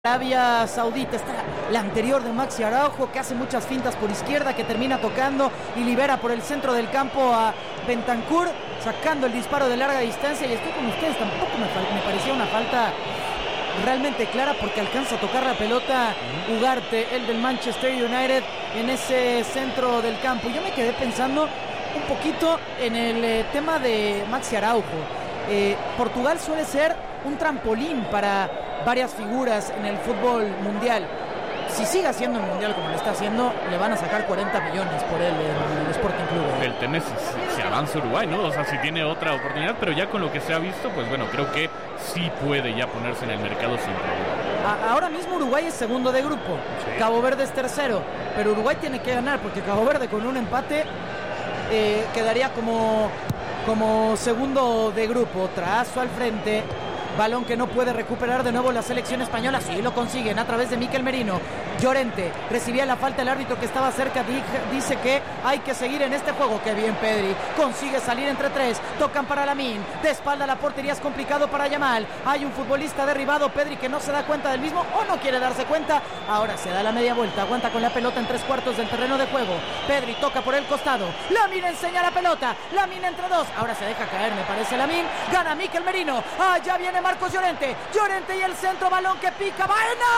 Arabia Saudita. Está la anterior de Maxi Araujo, que hace muchas fintas por izquierda, que termina tocando y libera por el centro del campo a Bentancur, sacando el disparo de larga distancia. Y estoy con ustedes, tampoco me parecía una falta realmente clara, porque alcanza a tocar la pelota Ugarte, el del Manchester United, en ese centro del campo. Yo me quedé pensando un poquito en el tema de Maxi Araujo. Portugal suele ser un trampolín para varias figuras en el fútbol mundial. Si sigue haciendo el mundial como lo está haciendo, le van a sacar 40 millones por él en el Sporting Club. El tenés si avanza Uruguay, ¿no? O sea, si tiene otra oportunidad, pero ya con lo que se ha visto, pues bueno, creo que sí puede ya ponerse en el mercado sin problema. Ahora mismo Uruguay es segundo de grupo, sí. Cabo Verde es tercero, pero Uruguay tiene que ganar, porque Cabo Verde con un empate quedaría como segundo de grupo. Trazo al frente, balón que no puede recuperar de nuevo la selección española. Sí lo consiguen a través de Mikel Merino. Llorente recibía la falta, el árbitro que estaba cerca dice que hay que seguir en este juego. Qué bien Pedri, consigue salir entre tres, tocan para Lamine, de espalda a la portería, es complicado para Yamal. Hay un futbolista derribado, Pedri, que no se da cuenta del mismo o no quiere darse cuenta. Ahora se da la media vuelta, aguanta con la pelota en 3/4 del terreno de juego. Pedri toca por el costado, Lamine enseña la pelota, Lamine entre dos, ahora se deja caer, me parece Lamine, gana Mikel Merino. Ya viene Marcos Llorente y el centro, balón que pica, ¡Baena!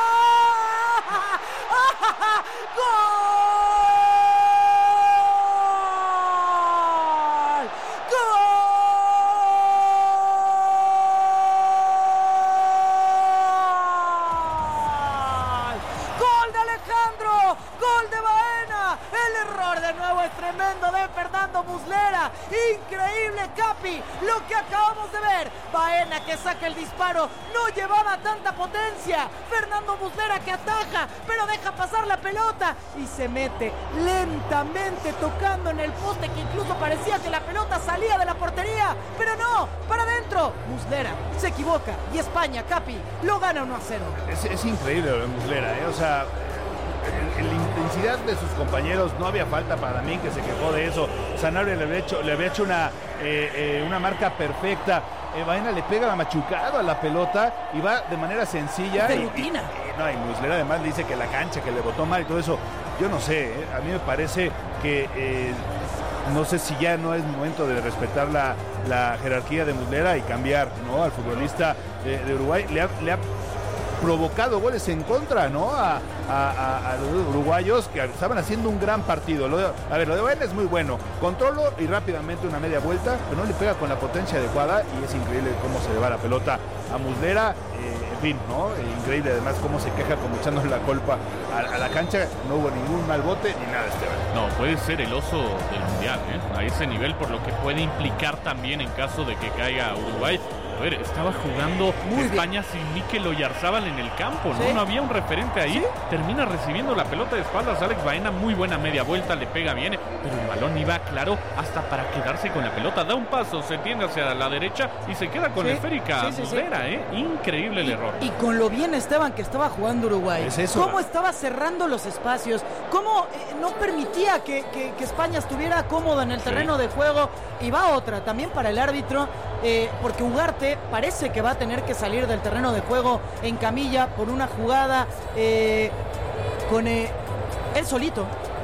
¡Gol! ¡Gol! ¡Gol de Alejandro! ¡Gol de Baena! El error de nuevo es tremendo de Fernando Muslera. Increíble, Capi, lo que acabamos de ver. Baena que saca el disparo, no llevaba tanta potencia. Fernando Muslera que ataja, pero deja pasar la pelota y se mete lentamente tocando en el poste, que incluso parecía que la pelota salía de la portería, pero no, para adentro. Muslera se equivoca y España, Capi, lo gana 1-0. Es increíble lo de Muslera, o sea, la intensidad de sus compañeros, no había falta para mí, que se quejó de eso. Sanabria le había hecho una marca perfecta. Baena le pega machucado a la pelota y va de manera sencilla. De rutina. Y Muslera además le dice que la cancha, que le botó mal y todo eso. Yo no sé, a mí me parece que no sé si ya no es momento de respetar la jerarquía de Muslera y cambiar, ¿no?, al futbolista de Uruguay. Le ha provocado goles en contra, ¿no?, a los uruguayos, que estaban haciendo un gran partido. Lo de Baena es muy bueno, controlo y rápidamente una media vuelta, pero no le pega con la potencia adecuada y es increíble cómo se le va la pelota a Muslera. En fin, ¿no? Increíble además cómo se queja, como echándole la culpa a la cancha. No hubo ningún mal bote ni nada, Esteban. No, puede ser el oso del mundial, a ese nivel, por lo que puede implicar también en caso de que caiga Uruguay. A ver, estaba jugando muy España bien, sin Mikel Oyarzábal en el campo, ¿no? ¿Sí? No había un referente ahí. ¿Sí? Termina recibiendo la pelota de espaldas Alex Baena, muy buena media vuelta, le pega bien, pero el balón iba claro hasta para quedarse con la pelota. Da un paso, se tiende hacia la derecha y se queda con la esférica. Muslera, increíble el error. Y con lo bien, Esteban, que estaba jugando Uruguay. ¿Es eso? Cómo estaba cerrando los espacios, cómo no permitía que España estuviera cómoda en el terreno de juego. Y va otra también para el árbitro, porque Ugarte parece que va a tener que salir del terreno de juego en camilla por una jugada con él solito.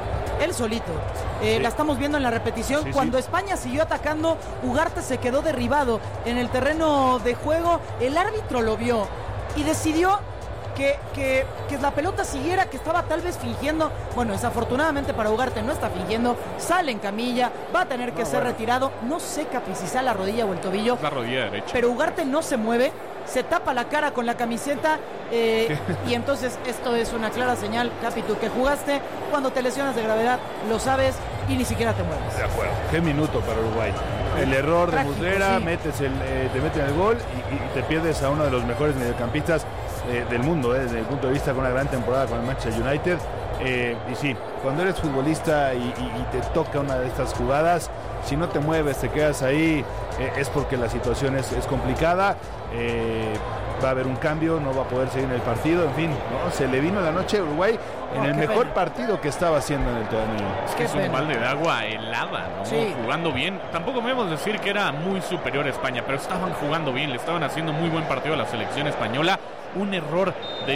La estamos viendo en la repetición. Cuando España siguió atacando, Ugarte se quedó derribado en el terreno de juego. El árbitro lo vio y decidió que la pelota siguiera, que estaba tal vez fingiendo. Bueno, desafortunadamente para Ugarte no está fingiendo, sale en camilla, va a tener que ser retirado. No sé, Capi, si sea la rodilla o el tobillo. La rodilla derecha. Pero Ugarte no se mueve, se tapa la cara con la camiseta y entonces esto es una clara señal, Capi, tú que jugaste, cuando te lesionas de gravedad lo sabes y ni siquiera te mueves. De acuerdo. Qué minuto para Uruguay. El error de Muslera, te meten el gol y te pierdes a uno de los mejores mediocampistas del mundo, desde el punto de vista, con una gran temporada con el Manchester United. Y sí, cuando eres futbolista y te toca una de estas jugadas, si no te mueves, te quedas ahí, es porque la situación es complicada. Va a haber un cambio, no va a poder seguir en el partido, en fin, ¿no? Se le vino la noche a Uruguay en el mejor partido que estaba haciendo en el torneo. Es que es un balde de agua helada, ¿no? Sí. Jugando bien. Tampoco podemos decir que era muy superior a España, pero estaban jugando bien, le estaban haciendo muy buen partido a la selección española. un error de